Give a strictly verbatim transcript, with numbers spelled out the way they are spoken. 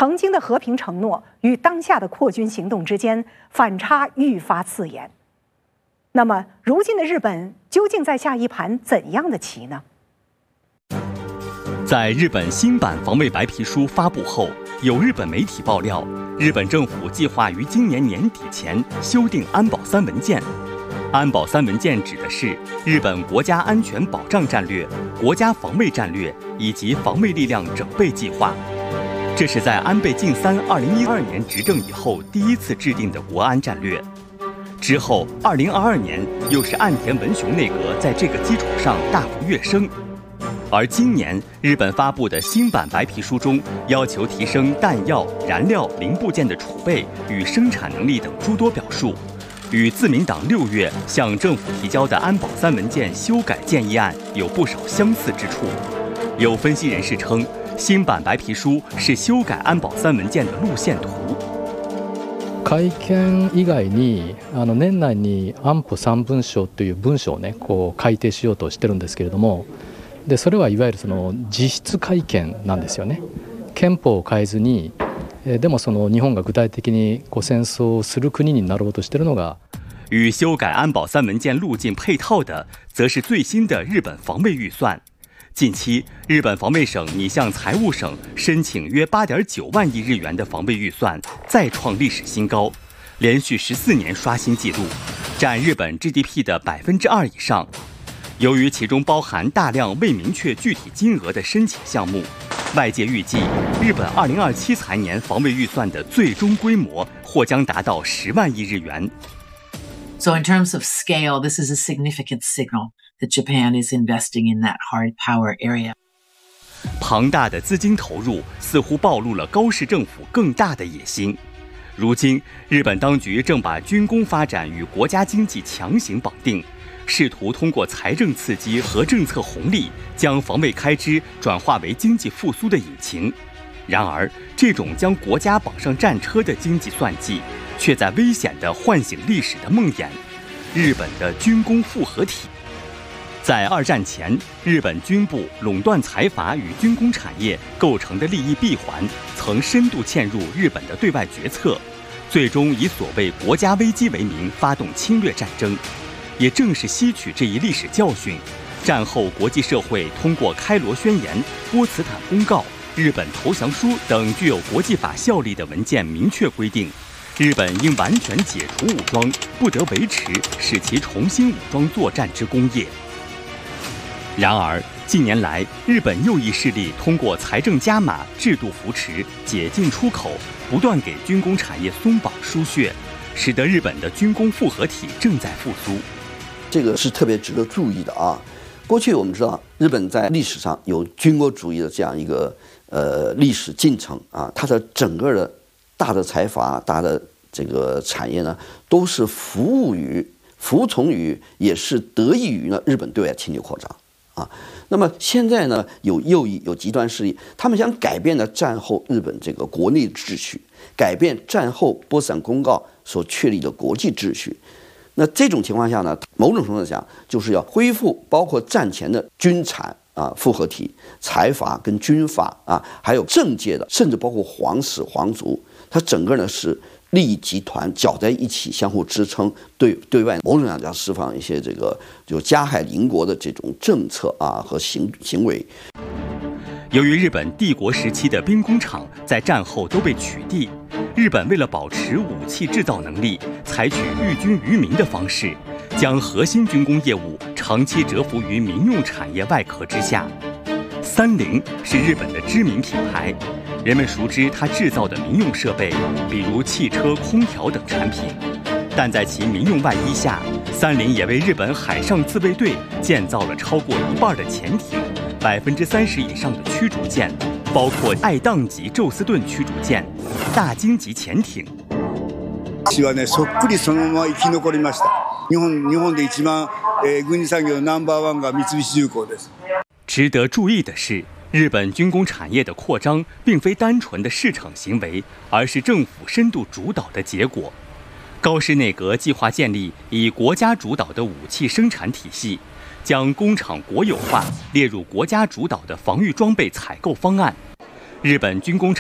曾经的和平承诺与当下的扩军行动之间反差愈发刺眼。那么，如今的日本究竟在下一盘怎样的棋呢？ 在日本新版防卫白皮书发布后，有日本媒体爆料，日本政府计划于今年年底前修订安保三文件。安保三文件指的是日本国家安全保障战略、国家防卫战略以及防卫力量整备计划。这是在安倍晋三二零一二年执政以后第一次制定的国安战略。之后，二零二二年又是岸田文雄内阁在这个基础上大幅跃升。而今年日本发布的新版白皮书中，要求提升弹药、燃料、零部件的储备与生产能力等诸多表述，与自民党六月向政府提交的安保三文件修改建议案有不少相似之处。有分析人士称，新版白皮書是修改安保三文件的路线图。 会見以外にあの年内に安保三文書という文書をねこう改定しようとしてるんですけれども、でそれはいわゆるその実質改憲なんですよね。憲法を変えずに、でもその日本が具体的にこう戦争をする国になろうとしてるのが。 与修改安保三文件路径配套的，则是最新的日本防卫预算。近期，日本防卫省拟向财务省申请约八点九万亿日元的防卫预算，再创历史新高，连续十四年刷新纪录，占日本 G D P 的百分之二以上。由于其中包含大量未明确具体金额的申请项目，外界预计日本二零二七财年防卫预算的最终规模或将达到十万亿日元。 So in terms of scale, this is a significant signal that Japan is investing in that hard power area. 庞大的资金投入似乎暴露了高市政府更大的野心。如今，日本当局正把军工发展与国家经济强行绑定，试图通过财政刺激和政策红利，将防卫开支转化为经济复苏的引擎。然而，这种将国家绑上战车的经济算计，却在危险地唤醒历史的梦魇——日本的军工复合体。在二战前，日本军部垄断财阀与军工产业构成的利益闭环，曾深度嵌入日本的对外决策，最终以所谓国家危机为名发动侵略战争。也正是吸取这一历史教训，战后国际社会通过开罗宣言、波茨坦公告、日本投降书等具有国际法效力的文件明确规定，日本应完全解除武装，不得维持使其重新武装作战之功业。然而，近年来，日本右翼势力通过财政加码、制度扶持、解禁出口，不断给军工产业松绑输血，使得日本的军工复合体正在复苏。 这个是特别值得注意的啊！过去我们知道，日本在历史上有军国主义的这样一个呃历史进程啊，它的整个的大的财阀、大的这个产业呢，都是服务于、服从于，也是得益于呢日本对外侵略扩张啊。那么现在呢，有右翼、有极端势力，他们想改变呢战后日本这个国内秩序，改变战后波茨坦公告所确立的国际秩序。那这种情况下呢，某种程度上就是要恢复包括战前的军产啊复合体、财阀跟军阀啊，还有政界的，甚至包括皇室皇族，它整个呢是利益集团搅在一起，相互支撑，对对外某种上要释放一些这个就加害邻国的这种政策啊和行行为。 由于日本帝国时期的兵工厂在战后都被取缔，日本为了保持武器制造能力，采取寓军于民的方式，将核心军工业务长期蛰伏于民用产业外壳之下。三菱是日本的知名品牌，人们熟知它制造的民用设备，比如汽车、空调等产品。但在其民用外衣下，三菱也为日本海上自卫队建造了超过一半的潜艇，百分之三十以上的驱逐舰，包括爱宕级宙斯盾驱逐舰、大鲸级潜艇。 私はね、そっくりそのまま生き残りました。日本日本で一番、えー、軍事産業ナンバーワンが三菱重工です。 值得注意的是，日本军工产业的扩张并非单纯的市场行为，而是政府深度主导的结果。高市内阁计划建立以国家主导的武器生产体系，将工厂国有化列入国家主导的防御装备采购方案。日本军工产